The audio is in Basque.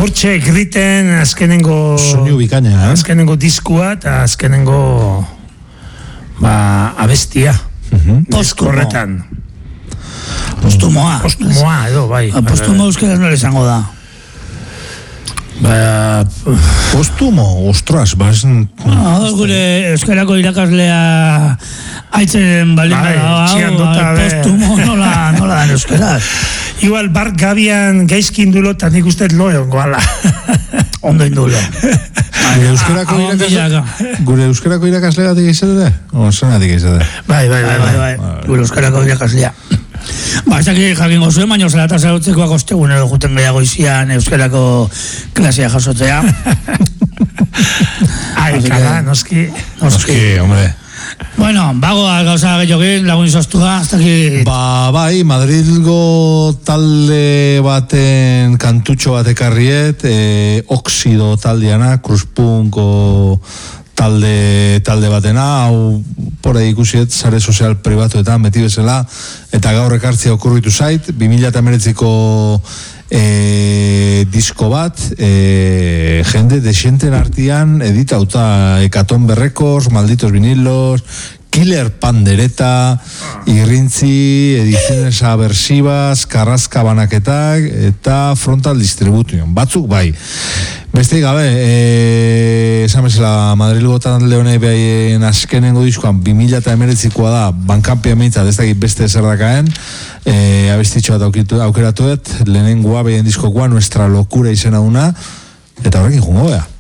hortxe griten azkenengo soinu bikaina, azkenengo diskua eta azkenengo abestia poskorretan postumoa edo bai postumo euskaraz nola izango da postumo, ostras gure euskarako irakaslea aitzen balin postumo nola dan euskaraz igual Bart Gabian gaizkin dulo eta nik uste lo egon goala ondo indulo gure euskarako irakaslea gatik izate? Ozonatik izate? Bai, gure euskarako irakaslea ez dakit jakingo zuen, baina zelata zautzekoak ostegunero juten gehiago izian euskarako klasea jasotzea. Kala, noski, hombre. Bueno, bagoa gauza gehiagin, lagun izoztua, ez dakit... Bai, Madrilgo talde baten kantutxo bat ekarriet, Oxido taldeana, Cruzpunko talde batena, hau pora ikusiet, sare sozial pribatuetan, beti bezala, eta gaur ekartzea okurritu zait, 2019ko disko bat, jende desienten artean editauta Hecatombe Records, Malditos Vinilos, Killer Pandereta, Irrintzi, Ediciones Aversivas, Carrasca Banaketak, eta Frontal Distribution. Batzuk bai. Beste gabe, esan bezala Madrilgo talde honek behaien azkenengo diskoan 2019koa da, Bankampia meintza, ez dakit beste zer dakaen, abestitxo bat aukeratuet, lehenengoa behaien diskokoa, Nuestra Locura izena una, eta horrekin jungo bea.